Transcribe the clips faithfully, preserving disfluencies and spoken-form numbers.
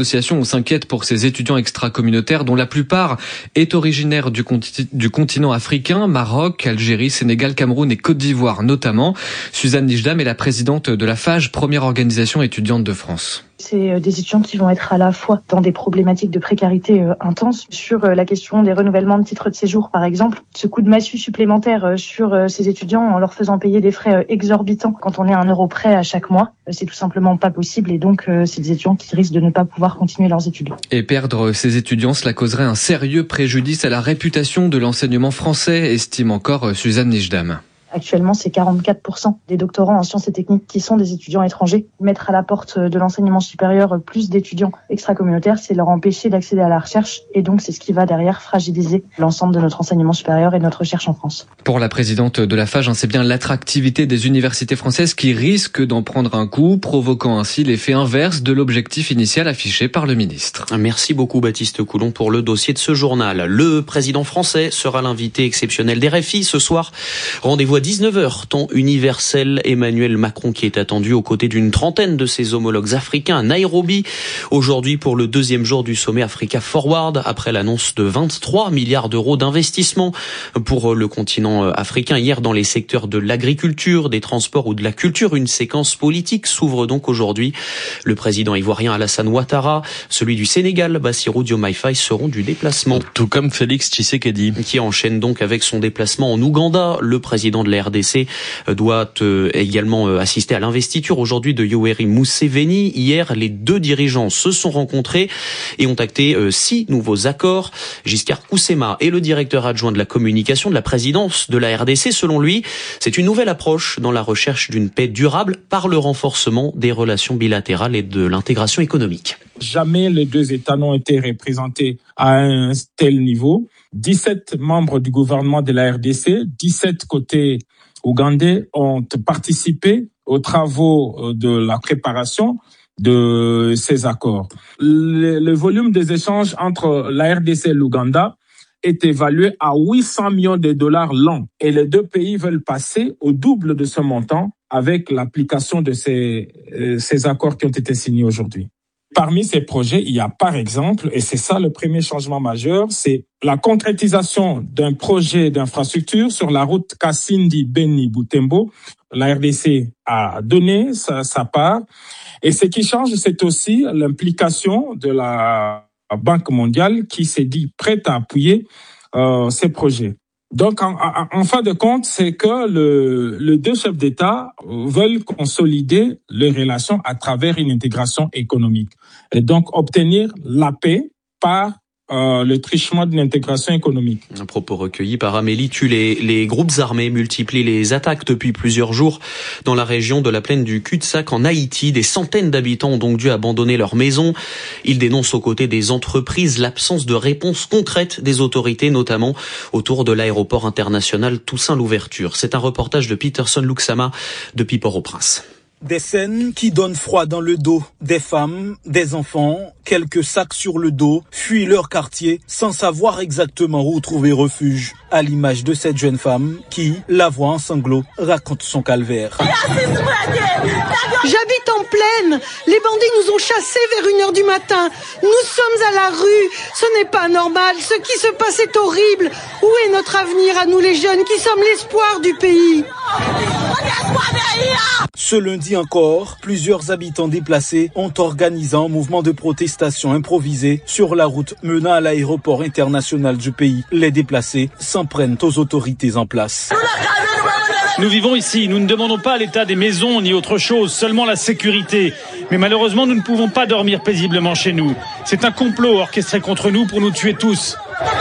L'association s'inquiète pour ces étudiants extracommunautaires dont la plupart est originaire du, conti- du continent africain, Maroc, Algérie, Sénégal, Cameroun et Côte d'Ivoire notamment. Suzanne Nijdam est la présidente de la FAGE, première organisation étudiante de France. C'est des étudiants qui vont être à la fois dans des problématiques de précarité euh, intense sur euh, la question des renouvellements de titres de séjour par exemple. Ce coup de massue supplémentaire euh, sur euh, ces étudiants en leur faisant payer des frais euh, exorbitants quand on est à un euro près à chaque mois, euh, c'est tout simplement pas possible et donc euh, c'est des étudiants qui risquent de ne pas pouvoir continuer leurs études. Et perdre ces étudiants, cela causerait un sérieux préjudice à la réputation de l'enseignement français, estime encore Suzanne Nijdam. Actuellement, c'est quarante-quatre pour cent des doctorants en sciences et techniques qui sont des étudiants étrangers. Mettre à la porte de l'enseignement supérieur plus d'étudiants extracommunautaires, c'est leur empêcher d'accéder à la recherche. Et donc, c'est ce qui va derrière fragiliser l'ensemble de notre enseignement supérieur et notre recherche en France. Pour la présidente de la FAGE, c'est bien l'attractivité des universités françaises qui risque d'en prendre un coup, provoquant ainsi l'effet inverse de l'objectif initial affiché par le ministre. Merci beaucoup Baptiste Coulon pour le dossier de ce journal. Le président français sera l'invité exceptionnel des R F I ce soir. Rendez-vous à dix-neuf heures, temps universel. Emmanuel Macron qui est attendu aux côtés d'une trentaine de ses homologues africains à Nairobi. Aujourd'hui pour le deuxième jour du sommet Africa Forward, après l'annonce de vingt-trois milliards d'euros d'investissement pour le continent africain hier dans les secteurs de l'agriculture, des transports ou de la culture. Une séquence politique s'ouvre donc aujourd'hui. Le président ivoirien Alassane Ouattara, celui du Sénégal Bassirou Diomaye Faye seront du déplacement. Tout comme Félix Tshisekedi. Qui enchaîne donc avec son déplacement en Ouganda. Le président de la R D C doit également assister à l'investiture aujourd'hui de Yoweri Museveni. Hier, les deux dirigeants se sont rencontrés et ont acté six nouveaux accords. Giscard Koussema est le directeur adjoint de la communication de la présidence de la R D C. Selon lui, c'est une nouvelle approche dans la recherche d'une paix durable par le renforcement des relations bilatérales et de l'intégration économique. Jamais les deux États n'ont été représentés à un tel niveau. dix-sept membres du gouvernement de la R D C, dix-sept côté ougandais ont participé aux travaux de la préparation de ces accords. Le, le volume des échanges entre la R D C et l'Ouganda est évalué à huit cents millions de dollars l'an. Et les deux pays veulent passer au double de ce montant avec l'application de ces, euh, ces accords qui ont été signés aujourd'hui. Parmi ces projets, il y a par exemple, et c'est ça le premier changement majeur, c'est la concrétisation d'un projet d'infrastructure sur la route Kasindi-Beni-Butembo. La R D C a donné sa, sa part. Et ce qui change, c'est aussi l'implication de la Banque mondiale qui s'est dit prête à appuyer euh, ces projets. Donc, en, en, en fin de compte, c'est que le, les deux chefs d'État veulent consolider les relations à travers une intégration économique. Et donc, obtenir la paix par euh, le truchement d'une intégration économique. Un propos recueilli par Amélie Tulé. Les groupes armés multiplient les attaques depuis plusieurs jours dans la région de la plaine du cul-de-sac en Haïti. Des centaines d'habitants ont donc dû abandonner leur maison. Ils dénoncent aux côtés des entreprises l'absence de réponse concrète des autorités, notamment autour de l'aéroport international Toussaint-Louverture. C'est un reportage de Peterson Luxama depuis Port-au-Prince. Des scènes qui donnent froid dans le dos. Des femmes, des enfants, quelques sacs sur le dos, fuient leur quartier sans savoir exactement où trouver refuge. À l'image de cette jeune femme qui, la voix en sanglots, raconte son calvaire. J'habite en plaine. Les bandits nous ont chassés vers une heure du matin. Nous sommes à la rue. Ce n'est pas normal. Ce qui se passe est horrible. Où est notre avenir à nous les jeunes qui sommes l'espoir du pays? Ce lundi encore, plusieurs habitants déplacés ont organisé un mouvement de protestation improvisé sur la route menant à l'aéroport international du pays. Les déplacés s'en prennent aux autorités en place. Nous vivons ici, nous ne demandons pas l'état des maisons ni autre chose, seulement la sécurité. Mais malheureusement, nous ne pouvons pas dormir paisiblement chez nous. C'est un complot orchestré contre nous pour nous tuer tous.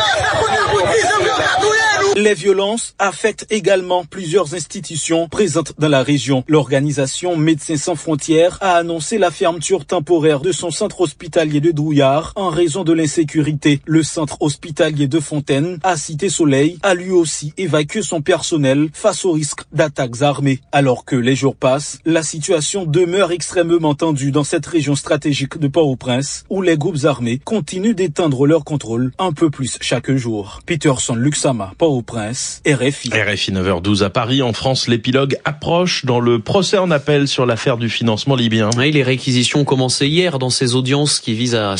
Les violences affectent également plusieurs institutions présentes dans la région. L'organisation Médecins sans frontières a annoncé la fermeture temporaire de son centre hospitalier de Douillard en raison de l'insécurité. Le centre hospitalier de Fontaine, à Cité-Soleil, a lui aussi évacué son personnel face au risque d'attaques armées. Alors que les jours passent, la situation demeure extrêmement tendue dans cette région stratégique de Port-au-Prince, où les groupes armés continuent d'étendre leur contrôle un peu plus chaque jour. Peterson Luxama, Port-au-Prince. Prince, R F I. R F I neuf heures douze à Paris. En France, l'épilogue approche dans le procès en appel sur l'affaire du financement libyen. Oui, les réquisitions ont commencé hier dans ces audiences qui visent à